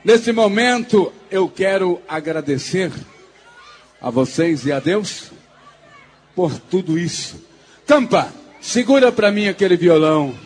Nesse momento, eu quero agradecer a vocês e a Deus por tudo isso. Campa, segura para mim aquele violão.